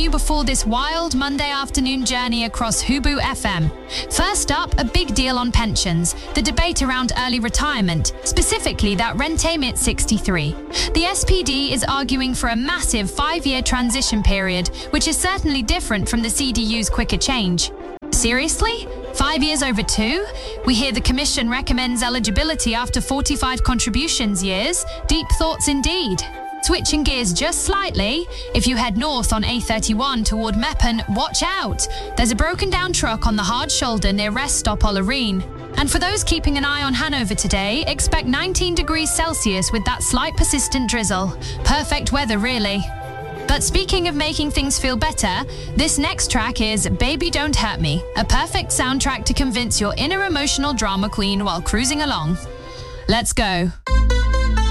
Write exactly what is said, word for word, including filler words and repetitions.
you before this wild Monday afternoon journey across Hubu F M. First up, a big deal on pensions, the debate around early retirement, specifically that Rente at sixty-three. The S P D is arguing for a massive five-year transition period, which is certainly different from the C D U's quicker change. Seriously? Five years over two? We hear the Commission recommends eligibility after forty-five contributions years. Deep thoughts indeed. Switching gears just slightly, if you head north on A thirty-one toward Meppen, watch out! There's a broken down truck on the hard shoulder near rest stop Ollerine. And for those keeping an eye on Hanover today, expect nineteen degrees Celsius with that slight persistent drizzle. Perfect weather, really. But speaking of making things feel better, this next track is Baby Don't Hurt Me, a perfect soundtrack to convince your inner emotional drama queen while cruising along. Let's go.